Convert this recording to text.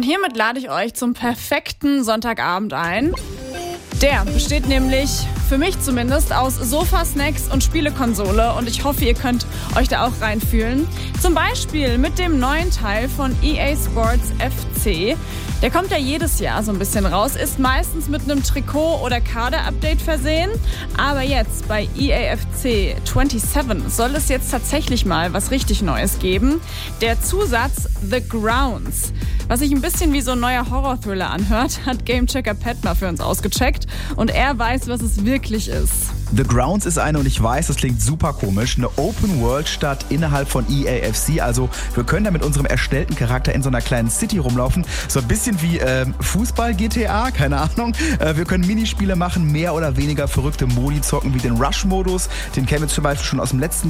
Und hiermit lade ich euch zum perfekten Sonntagabend ein. Der besteht nämlich, für mich zumindest, aus Sofa-Snacks und Spielekonsole und ich hoffe, ihr könnt euch da auch reinfühlen. Zum Beispiel mit dem neuen Teil von EA Sports FC. Der kommt ja jedes Jahr so ein bisschen raus, ist meistens mit einem Trikot- oder Kader-Update versehen. Aber jetzt bei EA FC 27 soll es jetzt tatsächlich mal was richtig Neues geben. Der Zusatz The Grounds. Was sich ein bisschen wie so ein neuer Horror-Thriller anhört, hat Gamechecker Pat mal für uns ausgecheckt. Und er weiß, was es wirklich ist. The Grounds ist eine, und ich weiß, das klingt super komisch, eine Open-World-Stadt innerhalb von EA FC. Also wir können da mit unserem erstellten Charakter in so einer kleinen City rumlaufen. So ein bisschen wie Fußball-GTA, keine Ahnung. Wir können Minispiele machen, mehr oder weniger verrückte Modi zocken, wie den Rush-Modus. Den kennen wir zum Beispiel schon aus dem letzten